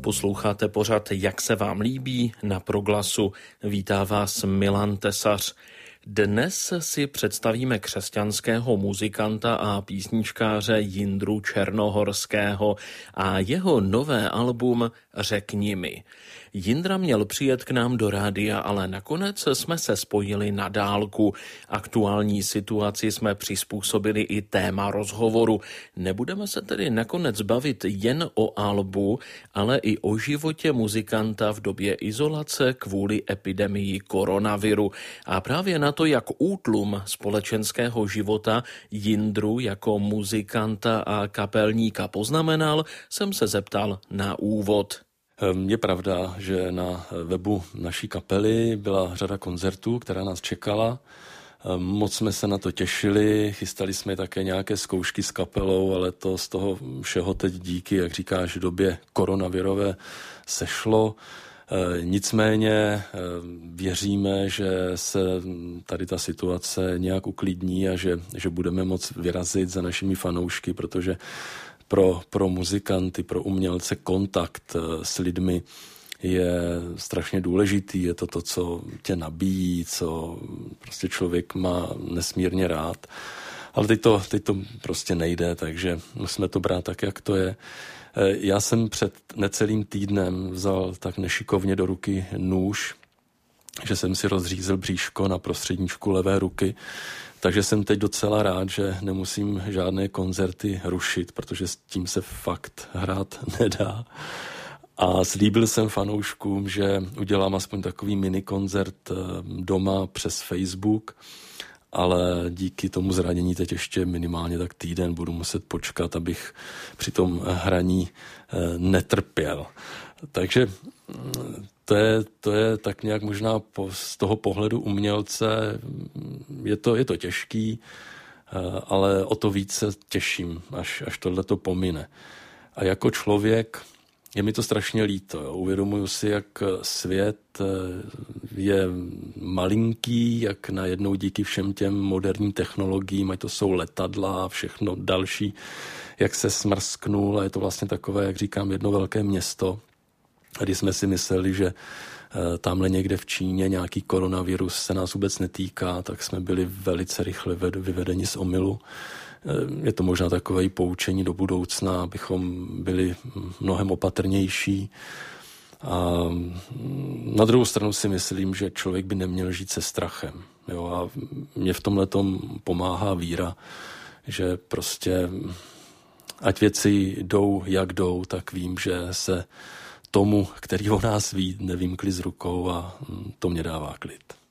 Posloucháte pořad Jak se vám líbí na Proglasu. Vítá vás Milan Tesař. Dnes si představíme křesťanského muzikanta a písničkáře Jindru Černohorského a jeho nové album Řekni mi. Jindra měl přijet k nám do rádia, ale nakonec jsme se spojili na dálku. Aktuální situaci jsme přizpůsobili i téma rozhovoru. Nebudeme se tedy nakonec bavit jen o albu, ale i o životě muzikanta v době izolace kvůli epidemii koronaviru. A právě na to, jak útlum společenského života Jindru jako muzikanta a kapelníka poznamenal, jsem se zeptal na úvod. Je pravda, že na webu naší kapely byla řada koncertů, která nás čekala. Moc jsme se na to těšili, chystali jsme také nějaké zkoušky s kapelou, ale to z toho všeho teď díky, jak říkáš, době koronavirové sešlo. Nicméně věříme, že se tady ta situace nějak uklidní a že budeme moct vyrazit za našimi fanoušky, protože pro muzikanty, pro umělce kontakt s lidmi je strašně důležitý. Je to, co tě nabíjí, co prostě člověk má nesmírně rád. Ale teď to prostě nejde, takže musíme to brát tak, jak to je. Já jsem před necelým týdnem vzal tak nešikovně do ruky nůž, že jsem si rozřízl bříško na prostředníčku levé ruky, takže jsem teď docela rád, že nemusím žádné koncerty rušit, protože s tím se fakt hrát nedá. A slíbil jsem fanouškům, že udělám aspoň takový minikoncert doma přes Facebook, ale díky tomu zranění teď ještě minimálně tak týden budu muset počkat, abych při tom hraní netrpěl. Takže to je tak nějak možná z toho pohledu umělce, je to těžký, ale o to víc se těším, až tohle to pomine. A jako člověk je mi to strašně líto. Jo. Uvědomuju si, jak svět je malinký, jak najednou díky všem těm moderním technologiím, ať to jsou letadla a všechno další, jak se smrsknul a je to vlastně takové, jak říkám, jedno velké město. A když jsme si mysleli, že tamhle někde v Číně nějaký koronavirus se nás vůbec netýká, tak jsme byli velice rychle vyvedeni z omylu. Je to možná takové poučení do budoucna, abychom byli mnohem opatrnější. A na druhou stranu si myslím, že člověk by neměl žít se strachem. Jo? A mě v tomhletom pomáhá víra, že prostě ať věci jdou, jak jdou, tak vím, že se tomu, který o nás ví, nevymkli z rukou a to mě dává klid.